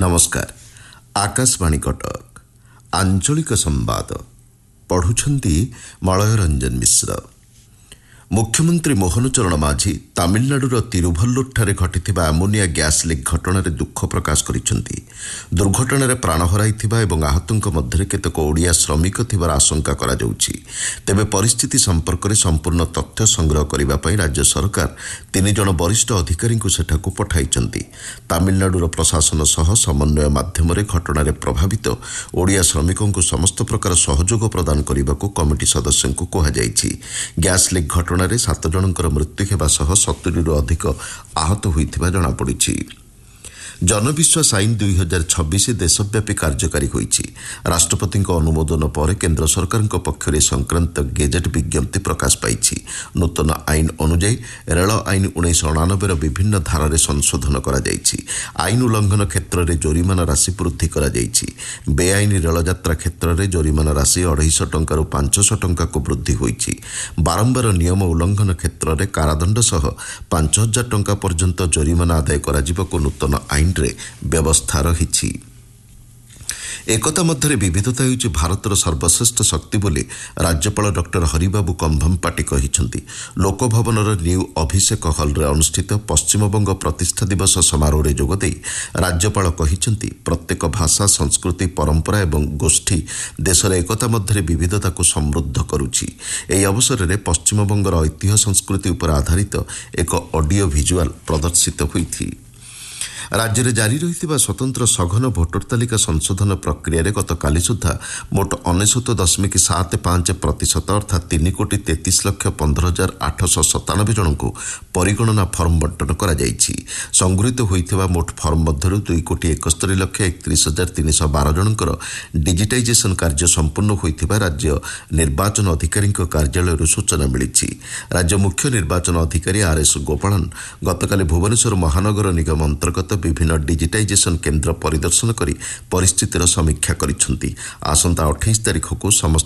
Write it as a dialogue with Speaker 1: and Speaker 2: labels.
Speaker 1: नमस्कार। आकाशवाणी कटक आंचलिक संवाद पढ़ुछंती मलय रंजन मिश्र। मुख्यमंत्री मोहन चरण माझी तमिलनाडुर तिरुभल्लुर घटिथिबा अमोनिया गैस लीक घटनार दुख प्रकाश करिसेंती। दुर्घटनार प्राण हराइथिबा एवं आहतंक मध्यरे केतेक ओडिया श्रमिक थिबार आशंका करा जाउछि। तेबे परिस्थिति संपर्क में संपूर्ण तथ्य संग्रह करने पर राज्य सरकार 3 जन वरिष्ठ अधिकारी सेठाकू पठाइछंती। तमिलनाडुर प्रशासन सह समन्वय माध्यम घटनार प्रभावित ओडिया श्रमिकों समस्त प्रकार सहयोग प्रदान करने को कमिटी सदस्यों को कहुଯାଇଛି। गैस लीक घटना 7 जनकर मृत्यु होगा सह 70 अधिक आहत होइथिबा जणा पड़िछि। जनविश्वास आईन 2026 देशव्यापी कार्यकारी होइछि। राष्ट्रपति अनुमोदन पर केन्द्र सरकार पक्षर संक्रांत गेजेट विज्ञप्ति प्रकाश पाइछि। नूतन आईन अनुଯାयी रेल आईन 1999 विभिन्न धारारे संशोधन करा जाइछि। आईन उल्लंघन क्षेत्र में जोरिमाना राशि वृद्धि करा जाइछि। बेआईन रेल यात्रा क्षेत्र में जोरिमाना राशि 250 टंका 500 टंका को वृद्धि होइछि। बारंबार नियम उल्लंघन क्षेत्र में कारादंड सह 5000 टंका पर्यंत जोरिमाना आदाय करा जिबाको नूतन आईन व्यवस्था रही। एकता मध्य विविधता होउछि भारतर सर्वश्रेष्ठ शक्ति बोली राज्यपाल डॉक्टर हरिबाबू कंभमपाटी कहिसेंती। लोकभवनर न्यू अभिषेक हल रे अनुष्ठित पश्चिमबंग प्रतिष्ठा दिवस समारोह रे जोगदे राज्यपाल कहिसेंती प्रत्येक भाषा संस्कृति परंपरा एवं गोष्ठी देशर एकता मध्य विविधता को समृद्ध करुछि। एही अवसर में पश्चिमबंगर ऐतिह्य संस्कृति उपर आधारित एक ऑडियो विजुअल प्रदर्शित होइथि। राज्य में जारी रही स्वतंत्र सघन भोटर तालिका संशोधन प्रक्रिया गतकाली सुधा मोट 99.75% अर्थात 3,33,15,897 जन को परिगणना फर्म बंटन कर संगृहीत होता मोट फर्म मध्य 2,71,31,312 जनकर डिजिटाइजेशन कार्य संपूर्ण होता राज्य निर्वाचन अधिकारी कार्यालय सूचना मिली। राज्य मुख्य निर्वाचन अधिकारी RS गोपालन गतकाली भुवनेश्वर महानगर निगम अंतर्गत विभिन्न डिजिटाइजेशन केन्द्र परिदर्शन करी परिस्थितिर समीक्षा करिसेंती। आसंता 28 तारिख को समस्त